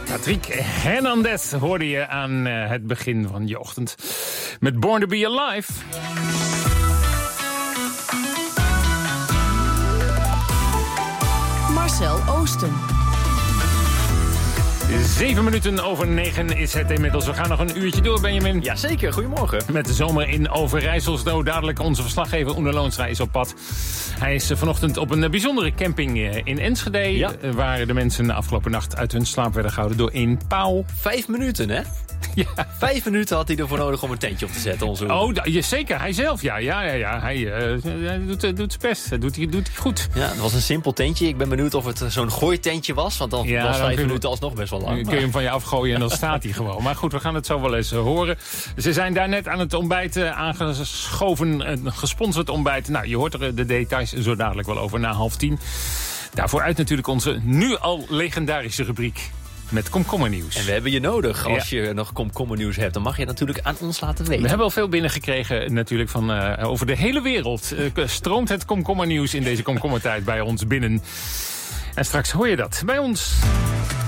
Patrick Hernandez hoorde je aan het begin van je ochtend met Born to Be Alive. Marcel Oosten. 7:07 is het inmiddels. We gaan nog een uurtje door, Benjamin. Jazeker, goedemorgen. Met de zomer in Overijssel. Zo dadelijk onze verslaggever Oene Loonstra is op pad. Hij is vanochtend op een bijzondere camping in Enschede. Ja. Waar de mensen de afgelopen nacht uit hun slaap werden gehouden door één pauw. 5 minuten, hè? Ja. 5 minuten had hij ervoor nodig om een tentje op te zetten. Zeker. Hij zelf, ja. Hij doet zijn best. Dat doet hij goed. Ja, het was een simpel tentje. Ik ben benieuwd of het zo'n gooitentje was. Want dan was 5 minuten alsnog best wel lang. Kun je hem van je afgooien en dan staat hij gewoon. Maar goed, we gaan het zo wel eens horen. Ze zijn daar net aan het ontbijt aangeschoven. Een gesponsord ontbijt. Nou, je hoort er de details zo dadelijk wel over na 9:30. Daarvoor uit natuurlijk onze nu al legendarische rubriek. Met komkommernieuws. En we hebben je nodig. Als je nog komkommernieuws hebt, dan mag je het natuurlijk aan ons laten weten. We hebben al veel binnengekregen natuurlijk van over de hele wereld. Stroomt het komkommernieuws in deze komkommertijd bij ons binnen. En straks hoor je dat bij ons.